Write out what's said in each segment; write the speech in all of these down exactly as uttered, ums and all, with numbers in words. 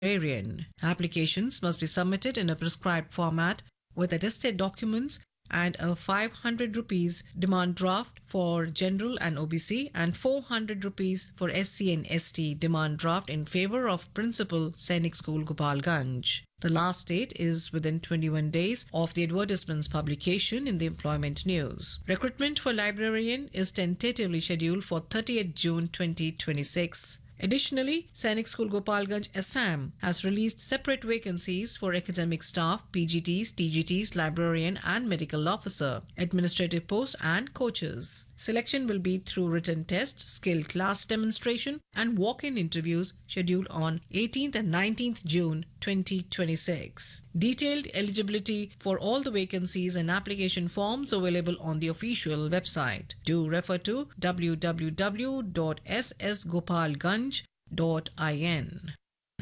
librarian. Applications must be submitted in a prescribed format with attested documents and a five hundred rupees demand draft for general and O B C and four hundred rupees for S C and S T demand draft in favor of Principal Sainik School Gopalganj. The last date is within twenty-one days of the advertisement's publication in the Employment News. Recruitment for librarian is tentatively scheduled for thirtieth June twenty twenty-six. Additionally, Sainik School Gopalganj, Assam has released separate vacancies for academic staff, P G Ts, T G Ts, librarian and medical officer, administrative posts and coaches. Selection will be through written tests, skill class demonstration and walk-in interviews scheduled on eighteenth and nineteenth June twenty twenty-six. Detailed eligibility for all the vacancies and application forms available on the official website. Do refer to w w w dot s s gopalganj dot in.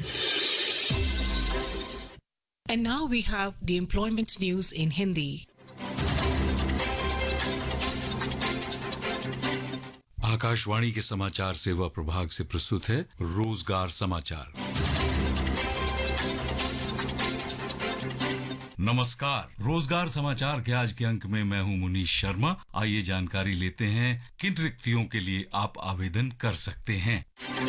And now we have the employment news in Hindi. Akashvani के समाचार सेवा प्रभाग से प्रस्तुत है रोजगार समाचार। नमस्कार, रोजगार समाचार के आज के अंक में मैं हूं मुनीश शर्मा। आइए जानकारी लेते हैं किन रिक्तियों के लिए आप आवेदन कर सकते हैं।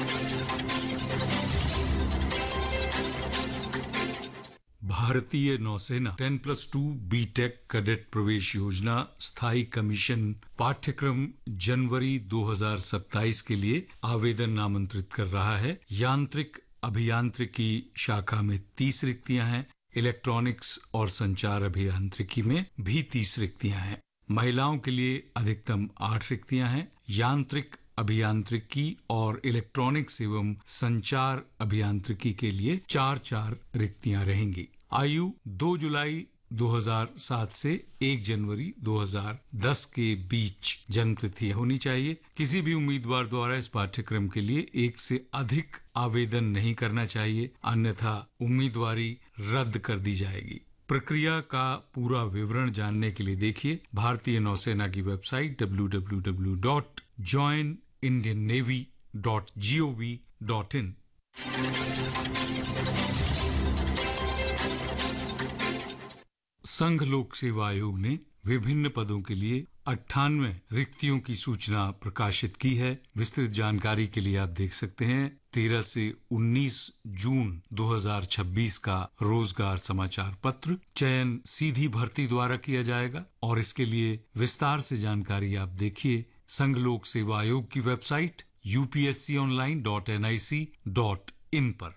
भारतीय नौसेना ten plus to be take cadet प्रवेश योजना स्थायी कमीशन पाठ्यक्रम जनवरी दो हज़ार सत्ताईस के लिए आवेदन आमंत्रित कर रहा है। यांत्रिक अभियांत्रिकी शाखा में तीस रिक्तियां हैं। इलेक्ट्रॉनिक्स और संचार अभियांत्रिकी में भी तीस रिक्तियां हैं। महिलाओं के लिए अधिकतम आठ रिक्तियां हैं। यांत्रिक अभियांत्रिकी और इलेक्ट्रॉनिक्स एवं संचार अभियांत्रिकी के लिए चार चार रिक्तियां रहेंगी। आयु दो जुलाई दो हज़ार सात से एक जनवरी दो हज़ार दस के बीच जन्म तिथि होनी चाहिए। किसी भी उम्मीदवार द्वारा इस पाठ्यक्रम के लिए एक से अधिक आवेदन नहीं करना चाहिए, अन्यथा उम्मीदवारी रद्द कर दी जाएगी। प्रक्रिया का पूरा विवरण जानने के लिए देखिए भारतीय नौसेना की website W W W dot join Indian navy dot G O V dot in. संघ लोक सेवा आयोग ने विभिन्न पदों के लिए अट्ठानवे रिक्तियों की सूचना प्रकाशित की है। विस्तृत जानकारी के लिए आप देख सकते हैं तेरह से उन्नीस जून दो हज़ार छब्बीस का रोजगार समाचार पत्र। चयन सीधी भर्ती द्वारा किया जाएगा और इसके लिए विस्तार से जानकारी आप देखिए संघ लोक सेवा आयोग की website U P S C online dot N I C dot in पर।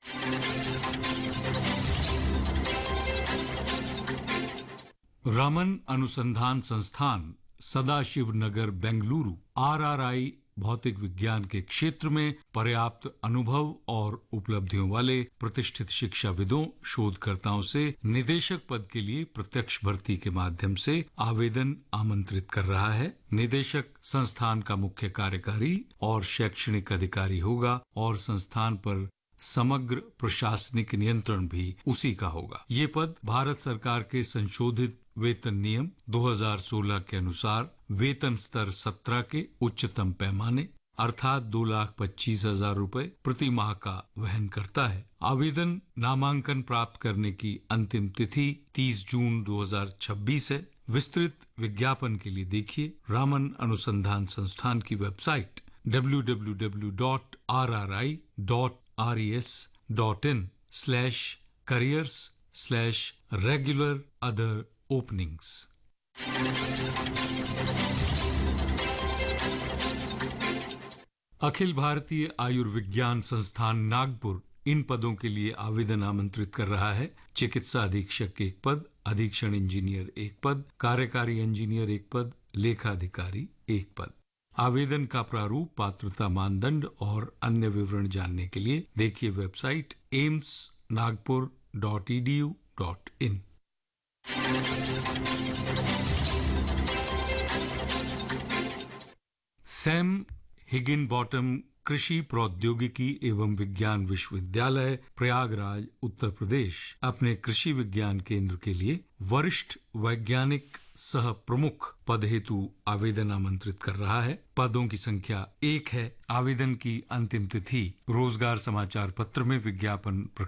रमन अनुसंधान संस्थान सदाशिव नगर बेंगलुरु आर आर आई भौतिक विज्ञान के क्षेत्र में पर्याप्त अनुभव और उपलब्धियों वाले प्रतिष्ठित शिक्षाविदों शोधकर्ताओं से निदेशक पद के लिए प्रत्यक्ष भर्ती के माध्यम से आवेदन आमंत्रित कर रहा है। निदेशक संस्थान का मुख्य कार्यकारी और शैक्षणिक अधिकारी होगा और संस्थान पर समग्र प्रशासनिक नियंत्रण भी उसी का होगा। ये पद भारत सरकार के संशोधित वेतन नियम दो हज़ार सोलह के अनुसार वेतन स्तर सत्रह के उच्चतम पैमाने अर्थात दो लाख पच्चीस हजार रूपए प्रति माह का वहन करता है। आवेदन नामांकन प्राप्त करने की अंतिम तिथि तीस जून दो हज़ार छब्बीस है। विस्तृत विज्ञापन के लिए देखिए रामन अनुसंधान संस्थान की website W W W dot are are I dot R E S dot in slash careers slash regular other openings. Akhil Bharatiya Ayurvigyan संस्थान नागपुर इन पदों के लिए आवेदन आमंत्रित कर रहा है। चिकित्सा अधीक्षक एक पद, अधीक्षण इंजीनियर एक पद, कार्यकारी इंजीनियर एक पद, लेखाधिकारी एक पद। आवेदन का प्रारूप, पात्रता मानदंड और अन्य विवरण जानने के लिए देखिए website AIIMS Nagpur dot E D U dot in. Sam Higginbottom कृषि प्रौद्योगिकी एवं विज्ञान विश्वविद्यालय प्रयागराज उत्तर प्रदेश अपने कृषि विज्ञान केंद्र के लिए वरिष्ठ वैज्ञानिक सह प्रमुख पद हेतु आवेदन आमंत्रित कर रहा है। पदों की संख्या एक है। आवेदन की अंतिम तिथि रोजगार समाचार पत्र में विज्ञापन